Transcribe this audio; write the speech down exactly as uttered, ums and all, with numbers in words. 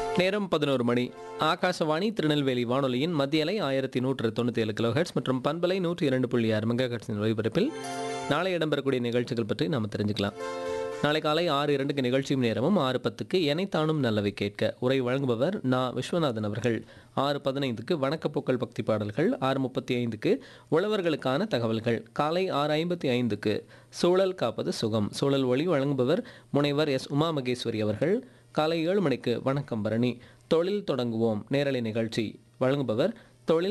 நேரம் பதினோரு மணி. ஆகாசவாணி திருநெல்வேலி வானொலியின் மத்திய அலை ஆயிரத்தி நூற்று தொண்ணூற்றி ஏழு கிலோஹெட்ஸ் மற்றும் பண்பலை நூற்றி இரண்டு புள்ளி ஆறு மெகாஹெட்ஸின் ஒலிபரப்பில் நாளை இடம்பெறக்கூடிய நிகழ்ச்சிகள் பற்றி நாம் தெரிஞ்சுக்கலாம். நாளை காலை ஆறு இரண்டுக்கு நிகழ்ச்சியும் நேரமும், ஆறு பத்துக்கு எனைத்தானும் நல்லவை கேட்க உரை வழங்குபவர் நா விஸ்வநாதன் அவர்கள். ஆறு பதினைந்துக்கு வணக்கப்பூக்கள் பக்தி பாடல்கள், ஆறு முப்பத்தி ஐந்துக்கு உழவர்களுக்கான தகவல்கள், காலை ஆறு ஐம்பத்தி ஐந்துக்கு சூழல் காப்பது சுகம் சூழல் ஒளி வழங்குபவர் முனைவர் எஸ் உமா மகேஸ்வரி அவர்கள். காலை ஏழு மணிக்கு வணக்கம் பரணி தொழில் தொடங்குவோம் நேரலை நிகழ்ச்சி வழங்குபவர் தொழில்